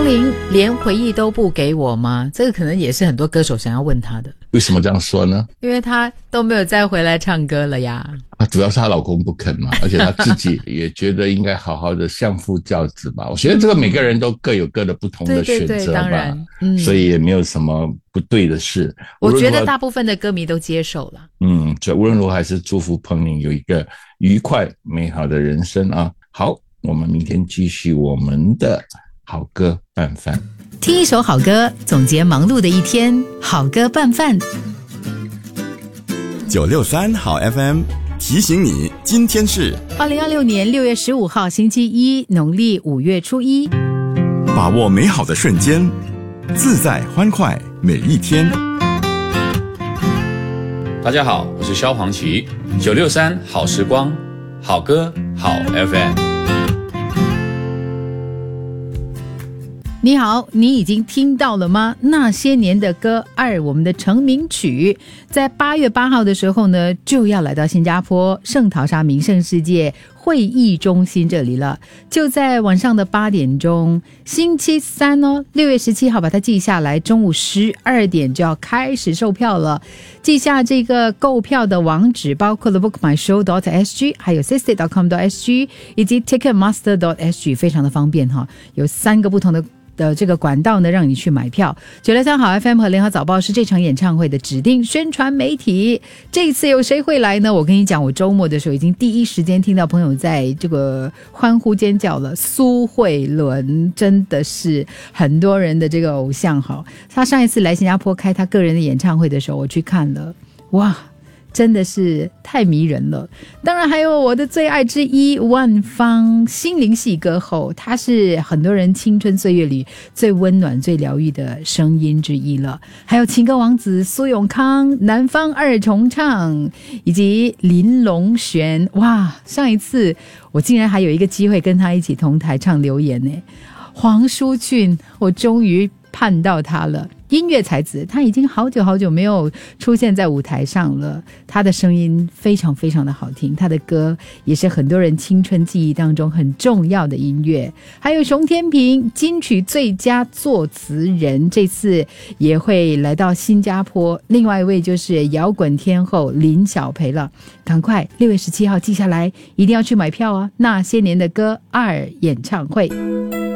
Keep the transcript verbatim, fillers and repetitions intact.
钟玲连回忆都不给我吗？这个可能也是很多歌手想要问她的。 为什么这样说呢？ 因为她都没有再回来唱歌了呀。 啊，主要是她老公不肯嘛，而且她自己也觉得应该好好的相夫教子吧。我觉得这个每个人都各有各的不同的选择吧， 对对对，当然，嗯， 所以也没有什么不对的事。 我觉得大部分的歌迷都接受了。 嗯，所以无论如何还是祝福彭羚有一个愉快美好的人生啊。好，我们明天继续我们的好歌拌饭。 听一首好歌，总结忙碌的一天，好歌拌饭。 九六三好 F M 提醒你，今天是二零二六年六月十五号星期一，农历五月初一。 把握美好的瞬间，自在欢快每一天。 大家好，我是萧煌奇，九六三好时光，好歌好 F M。 你好，你已经听到了吗？那些年的歌二，我们的成名曲，在八月八号的时候呢，就要来到新加坡圣淘沙名胜世界会议中心这里了，就在晚上的八点钟，星期三哦，六月十七号把它记下来，中午十二点就要开始售票了。记下这个购票的网址，包括了 book my show dot s g， 还有 sisty dot com dot s g 以及 ticketmaster dot s g， 非常的方便哈，有三个不同的的这个管道呢，让你去买票。九六三好 F M 和联合早报是这场演唱会的指定宣传媒体。这一次有谁会来呢？我跟你讲，我周末的时候已经第一时间听到朋友在这个欢呼尖叫了。苏慧伦真的是很多人的这个偶像哈，他上一次来新加坡开他个人的演唱会的时候，我去看了，哇！真的是太迷人了。当然还有我的最爱之一万芳，心灵系歌后，她是很多人青春岁月里最温暖最疗愈的声音之一了。还有情歌王子苏永康，南方二重唱，以及林隆璇。哇，上一次我竟然还有一个机会跟他一起同台唱留言呢。黄舒骏，我终于盼到他了。音乐才子，他已经好久好久没有出现在舞台上了，他的声音非常非常的好听，他的歌也是很多人青春记忆当中很重要的音乐。还有熊天平，金曲最佳作词人，这次也会来到新加坡。另外一位就是摇滚天后林小培了，赶快六月十七号记下来，一定要去买票啊！那些年的歌二演唱会。